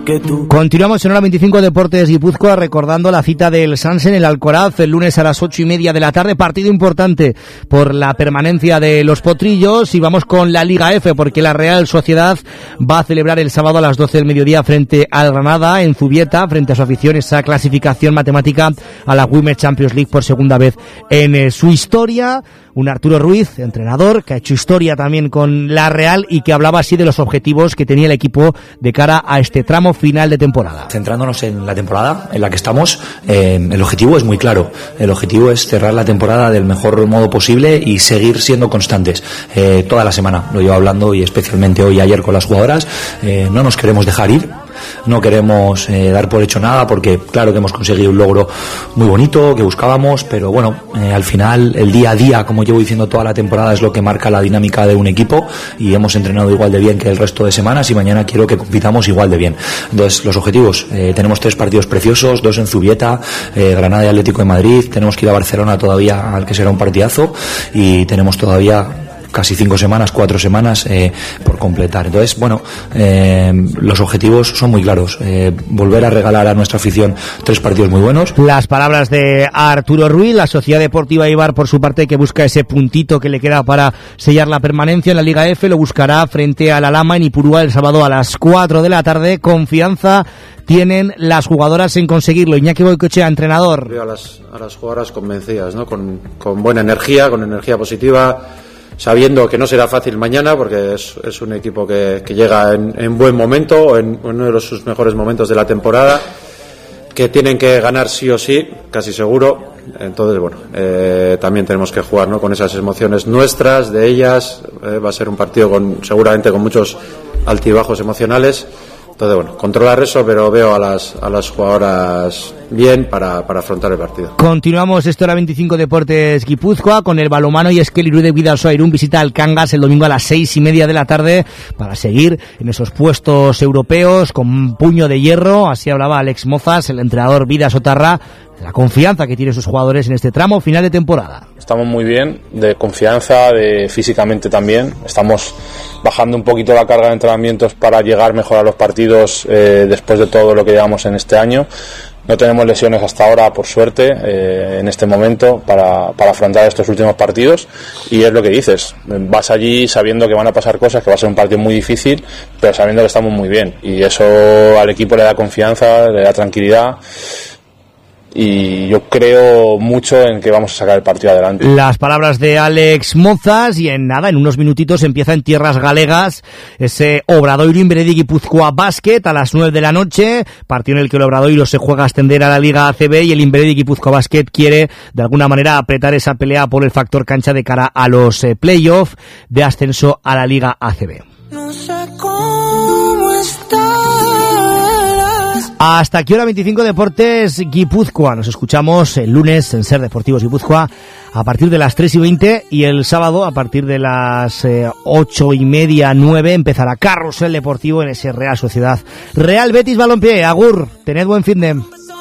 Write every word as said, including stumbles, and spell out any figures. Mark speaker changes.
Speaker 1: Continuamos en Hora veinticinco Deportes Guipúzcoa recordando la cita del Sanse en el Alcoraz el lunes a las ocho y media de la tarde, partido importante por la permanencia de los potrillos, y vamos con la Liga F porque la Real Sociedad va a celebrar el sábado a las doce del mediodía frente al Granada en Zubieta, frente a su afición, esa clasificación matemática a la Women's Champions League por segunda vez en eh, su historia. Un Arturo Ruiz, entrenador, que ha hecho historia también con la Real y que hablaba así de los objetivos que tenía el equipo de cara a este tramo final de temporada.
Speaker 2: Centrándonos en la temporada en la que estamos, eh, el objetivo es muy claro. El objetivo es cerrar la temporada del mejor modo posible y seguir siendo constantes. Eh, toda la semana lo llevo hablando, y especialmente hoy y ayer con las jugadoras. Eh, no nos queremos dejar ir. No queremos eh, dar por hecho nada, porque claro que hemos conseguido un logro muy bonito que buscábamos, pero bueno, eh, al final el día a día, como llevo diciendo toda la temporada, es lo que marca la dinámica de un equipo, y hemos entrenado igual de bien que el resto de semanas y mañana quiero que compitamos igual de bien. Entonces los objetivos, eh, tenemos tres partidos preciosos, dos en Zubieta, eh, Granada y Atlético de Madrid, tenemos que ir a Barcelona todavía, al que será un partidazo, y tenemos todavía casi cinco semanas, cuatro semanas eh, por completar. Entonces, bueno, eh, los objetivos son muy claros. Eh, volver a regalar a nuestra afición tres partidos muy buenos.
Speaker 1: Las palabras de Arturo Ruiz. La Sociedad Deportiva Eibar, por su parte, que busca ese puntito que le queda para sellar la permanencia en la Liga F, lo buscará frente al Alhama en Ipurúa el sábado a las cuatro de la tarde. Confianza tienen las jugadoras en conseguirlo. Iñaki Boicoechea, entrenador.
Speaker 3: Veo a las, a las jugadoras convencidas, ¿no? Con, con buena energía, con energía positiva, sabiendo que no será fácil mañana, porque es, es un equipo que, que llega en, en buen momento, en uno de los, sus mejores momentos de la temporada, que tienen que ganar sí o sí, casi seguro. Entonces, bueno, eh, también tenemos que jugar, ¿no?, con esas emociones nuestras, de ellas. Eh, va a ser un partido con, seguramente con muchos altibajos emocionales. Entonces, bueno, controlar eso, pero veo a las a las jugadoras bien para, para afrontar el partido.
Speaker 1: Continuamos esto Hora veinticinco Deportes Guipúzcoa con el balonmano, y es que el Irude Bidasoa Irún visita al Cangas el domingo a las seis y media de la tarde para seguir en esos puestos europeos con un puño de hierro. Así hablaba Alex Mozas, el entrenador Bidasotarra, de la confianza que tienen sus jugadores en este tramo final de temporada.
Speaker 4: Estamos muy bien, de confianza, de físicamente también. Estamos bajando un poquito la carga de entrenamientos para llegar mejor a los partidos eh, después de todo lo que llevamos en este año. No tenemos lesiones hasta ahora, por suerte, eh, en este momento para, para afrontar estos últimos partidos, y es lo que dices, vas allí sabiendo que van a pasar cosas, que va a ser un partido muy difícil, pero sabiendo que estamos muy bien, y eso al equipo le da confianza, le da tranquilidad, y yo creo mucho en que vamos a sacar el partido adelante.
Speaker 1: Las palabras de Alex Mozas, y en nada, en unos minutitos empieza en tierras galegas ese Obradoiro Inveredi Guipúzcoa Basket a las nueve de la noche, partido en el que el Obradoiro se juega a ascender a la Liga A C B, y el Inveredi Guipúzcoa Basket quiere de alguna manera apretar esa pelea por el factor cancha de cara a los eh, playoffs de ascenso a la Liga A C B. No sé cómo estás. Hasta aquí Hora veinticinco Deportes Guipúzcoa. Nos escuchamos el lunes en Ser Deportivos Guipúzcoa a partir de las tres y veinte, y el sábado a partir de las eh, ocho y media, nueve empezará Carrusel Deportivo en ese Real Sociedad Real Betis Balompié. Agur, tened buen fin de...